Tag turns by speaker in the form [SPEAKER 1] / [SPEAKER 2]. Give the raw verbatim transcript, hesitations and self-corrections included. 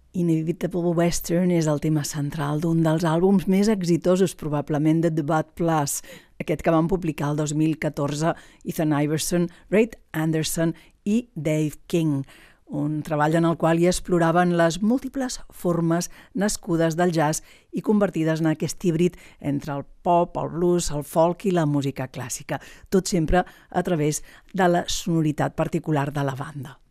[SPEAKER 1] Inevitable Western és el tema central d'un dels àlbums més exitosos probablement de The Bad Plus, aquest que van publicar el dos mil catorze Ethan Iverson, Ray Anderson i Dave King, un treball en el qual hi exploraven les múltiples formes nascudes del jazz i convertides en aquest híbrid entre el pop, el blues, el folk i la música clàssica, tot sempre a través de la sonoritat particular de la banda.